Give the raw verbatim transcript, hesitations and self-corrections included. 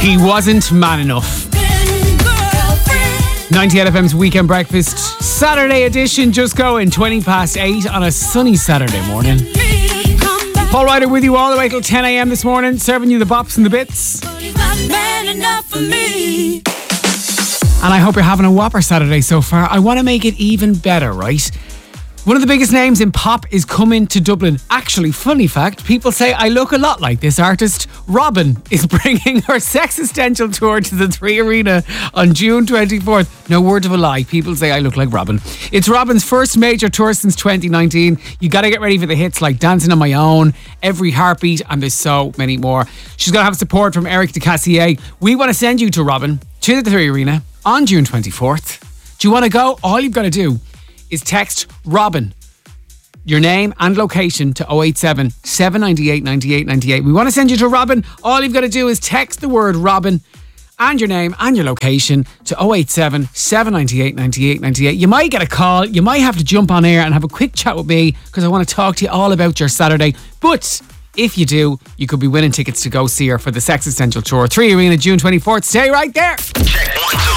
He wasn't man enough. ninety-eight F M's Weekend Breakfast, Saturday edition, just going twenty past eight on a sunny Saturday morning. Paul Ryder with you all the way till ten a.m. this morning, serving you the bops and the bits. And I hope you're having a whopper Saturday so far. I want to make it even better, right? One of the biggest names in pop is coming to Dublin. Actually, funny fact, people say I look a lot like this artist. Robyn is bringing her Sex Essential tour to the Three Arena on June twenty-fourth. No word of a lie, people say I look like Robyn. It's Robyn's first major tour since twenty nineteen. You got to get ready for the hits like Dancing on My Own, Every Heartbeat, and there's so many more. She's going to have support from Eric de Cassier. We want to send you to Robyn, to the Three Arena on June twenty-fourth. Do you want to go? All you've got to do is text Robyn, your name and location to oh eight seven, seven nine eight, nine eight nine eight. We want to send you to Robyn. All you've got to do is text the word Robyn and your name and your location to oh eight seven, seven nine eight, nine eight nine eight. You might get a call. You might have to jump on air and have a quick chat with me because I want to talk to you all about your Saturday. But if you do, you could be winning tickets to go see her for the Sex Essential Tour. Three Arena, June twenty-fourth. Stay right there. Check one, two.